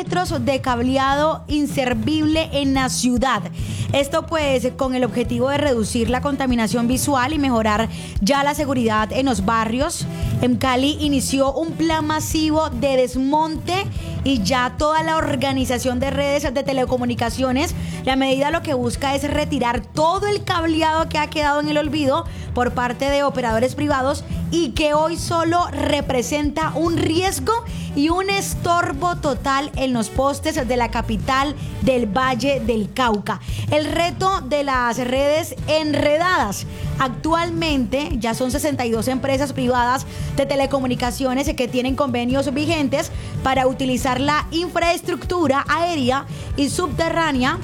metros de cableado inservible en la ciudad. Esto pues con el objetivo de reducir la contaminación visual y mejorar ya la seguridad en los barrios. Cali inició un plan masivo de desmonte y ya toda la organización de redes de telecomunicaciones. La medida lo que busca es retirar todo el cableado que ha quedado en el olvido por parte de operadores privados y que hoy solo representa un riesgo y un estorbo total en los postes de la capital del Valle del Cauca. El reto de las redes enredadas. Actualmente ya son 62 empresas privadas de telecomunicaciones que tienen convenios vigentes para utilizar la infraestructura aérea y subterránea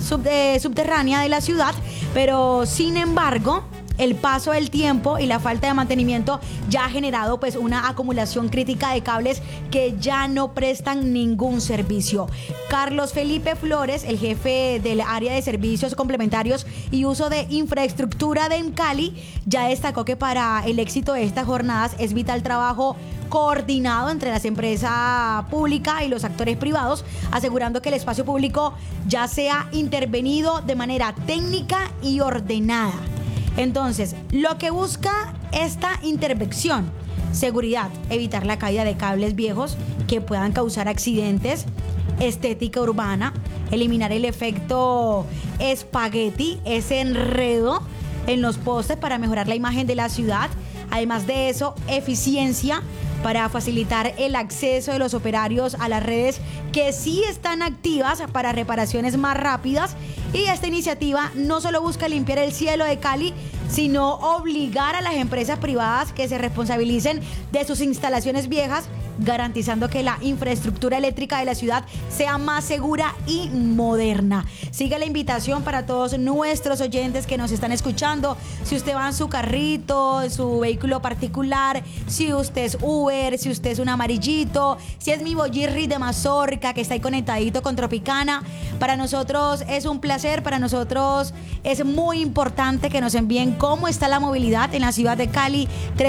de la ciudad, pero sin embargo el paso del tiempo y la falta de mantenimiento ya ha generado pues una acumulación crítica de cables que ya no prestan ningún servicio. Carlos Felipe Flores, el jefe del área de servicios complementarios y uso de infraestructura de Cali, ya destacó que para el éxito de estas jornadas es vital trabajo coordinado entre las empresas públicas y los actores privados, asegurando que el espacio público ya sea intervenido de manera técnica y ordenada. Entonces, lo que busca esta intervención: seguridad, evitar la caída de cables viejos que puedan causar accidentes, estética urbana, eliminar el efecto espagueti, ese enredo en los postes para mejorar la imagen de la ciudad. Además de eso, eficiencia para facilitar el acceso de los operarios a las redes que sí están activas para reparaciones más rápidas. Y esta iniciativa no solo busca limpiar el cielo de Cali, sino obligar a las empresas privadas que se responsabilicen de sus instalaciones viejas, garantizando que la infraestructura eléctrica de la ciudad sea más segura y moderna. Sigue la invitación para todos nuestros oyentes que nos están escuchando. Si usted va en su carrito, en su vehículo particular, si usted es Uber, si usted es un amarillito, si es mi Boyirri de Mazorca que está ahí conectadito con Tropicana, para nosotros es un placer, para nosotros es muy importante que nos envíen cómo está la movilidad en la ciudad de Cali.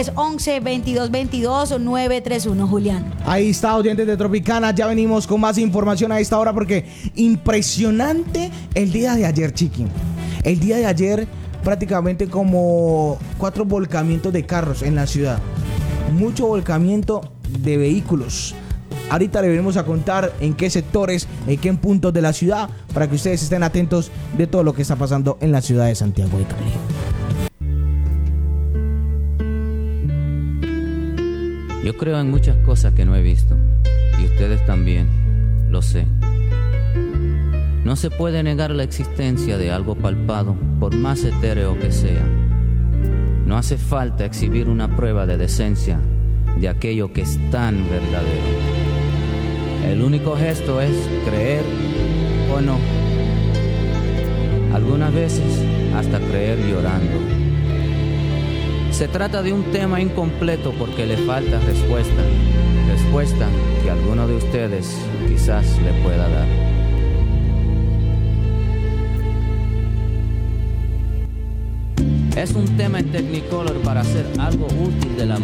311-2222-931, Julián. Ahí está, oyentes de Tropicana, ya venimos con más información a esta hora porque impresionante el día de ayer, Chiqui. El día de ayer prácticamente como 4 volcamientos de carros en la ciudad. Mucho volcamiento de vehículos. Ahorita le venimos a contar en qué sectores, en qué puntos de la ciudad, para que ustedes estén atentos de todo lo que está pasando en la ciudad de Santiago de Cali. Yo creo en muchas cosas que no he visto, y ustedes también, lo sé. No se puede negar la existencia de algo palpado, por más etéreo que sea. No hace falta exhibir una prueba de decencia de aquello que es tan verdadero. El único gesto es creer o no. Algunas veces hasta creer llorando. Se trata de un tema incompleto porque le falta respuesta que alguno de ustedes quizás le pueda dar. Es un tema en Technicolor para hacer algo útil de la